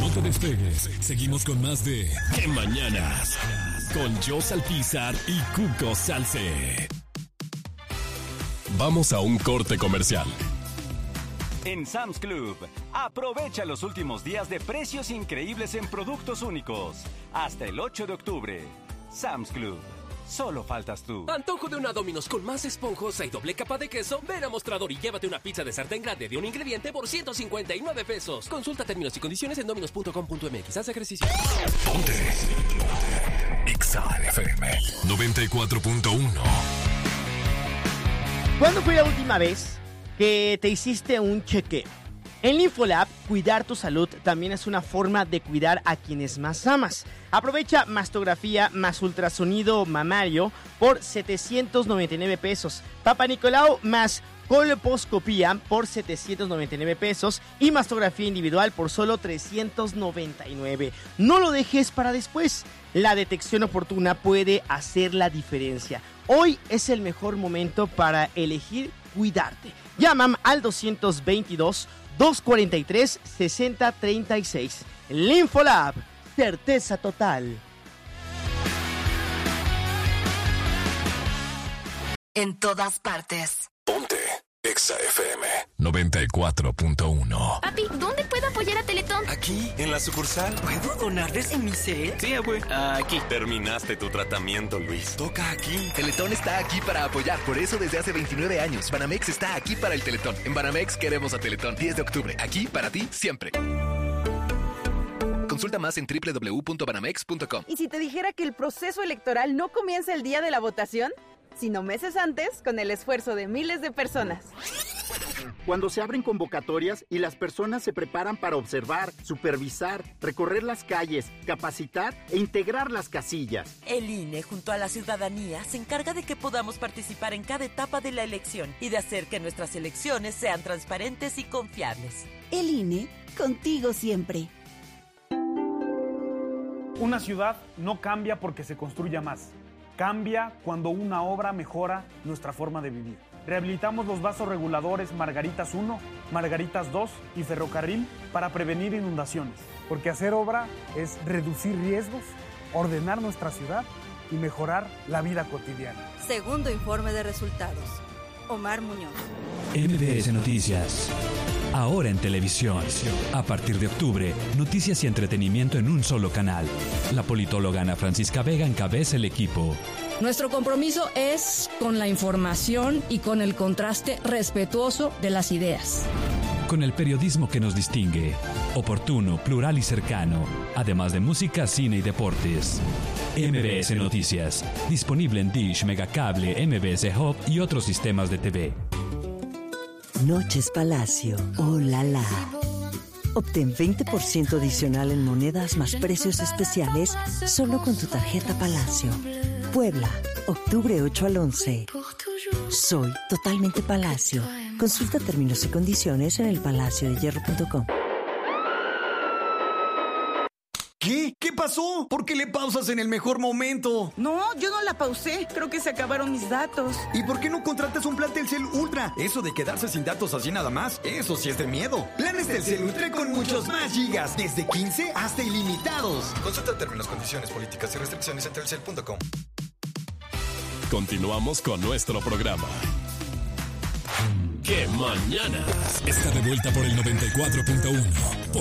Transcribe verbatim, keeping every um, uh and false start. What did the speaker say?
No te despegues. Seguimos con más de ¿Qué Mañanas? Con Jos Alpizar y Cuco Salce. Vamos a un corte comercial. En Sam's Club, aprovecha los últimos días de precios increíbles en productos únicos. Hasta el ocho de octubre. Sam's Club. Solo faltas tú. Antojo de una Domino's con más esponjosa y doble capa de queso. Ven a Mostrador y llévate una pizza de sartén grande de un ingrediente por ciento cincuenta y nueve pesos. Consulta términos y condiciones en dominos punto com punto m x. Haz ejercicio. Ponte. Exa F M noventa y cuatro punto uno. ¿Cuándo fue la última vez que te hiciste un chequeo? En Infolab, cuidar tu salud también es una forma de cuidar a quienes más amas. Aprovecha mastografía más ultrasonido mamario por setecientos noventa y nueve pesos. Papa Nicolau más colposcopía por setecientos noventa y nueve pesos. Y mastografía individual por solo trescientos noventa y nueve. No lo dejes para después. La detección oportuna puede hacer la diferencia. Hoy es el mejor momento para elegir cuidarte. Llama al doscientos veintidós, doscientos cuarenta y tres, sesenta treinta y seis. Linfolab, certeza total. En todas partes. Ponte Exa F M noventa y cuatro punto uno. Papi, ¿dónde puedo apoyar a Teletón? Aquí, en la sucursal. ¿Puedo donarles en mi set? Sí, abue. Aquí. Terminaste tu tratamiento, Luis. Toca aquí. Teletón está aquí para apoyar. Por eso desde hace veintinueve años, Banamex está aquí para el Teletón. En Banamex queremos a Teletón. diez de octubre. Aquí para ti, siempre. Consulta más en doble u doble u doble u punto banamex punto com. ¿Y si te dijera que el proceso electoral no comienza el día de la votación, sino meses antes, con el esfuerzo de miles de personas? Cuando se abren convocatorias y las personas se preparan para observar, supervisar, recorrer las calles, capacitar e integrar las casillas. El I N E, junto a la ciudadanía, se encarga de que podamos participar en cada etapa de la elección y de hacer que nuestras elecciones sean transparentes y confiables. El I N E, contigo siempre. Una ciudad no cambia porque se construya más. Cambia cuando una obra mejora nuestra forma de vivir. Rehabilitamos los vasos reguladores Margaritas uno, Margaritas dos y Ferrocarril para prevenir inundaciones. Porque hacer obra es reducir riesgos, ordenar nuestra ciudad y mejorar la vida cotidiana. Segundo informe de resultados. Omar Muñoz. M B S Noticias. Ahora en televisión. A partir de octubre, noticias y entretenimiento en un solo canal. La politóloga Ana Francisca Vega encabeza el equipo. Nuestro compromiso es con la información y con el contraste respetuoso de las ideas. Con el periodismo que nos distingue, oportuno, plural y cercano, además de música, cine y deportes. M B S Noticias, disponible en Dish, Megacable, M B S Hub y otros sistemas de T V. Noches Palacio, oh la la. Obtén veinte por ciento adicional en monedas más precios especiales solo con tu tarjeta Palacio. Puebla, octubre ocho al once. Soy totalmente Palacio. Consulta términos y condiciones en el palacio de hierro punto com. ¿Qué? ¿Qué pasó? ¿Por qué le pausas en el mejor momento? No, yo no la pausé. Creo que se acabaron mis datos. ¿Y por qué no contratas un plan Telcel Ultra? Eso de quedarse sin datos así nada más, eso sí es de miedo. Planes Telcel Ultra con muchos más gigas, desde quince hasta ilimitados. Consulta términos, condiciones, políticas y restricciones en telcel punto com. Continuamos con nuestro programa. ¡Qué Mañanas! Está de vuelta por el noventa y cuatro punto uno.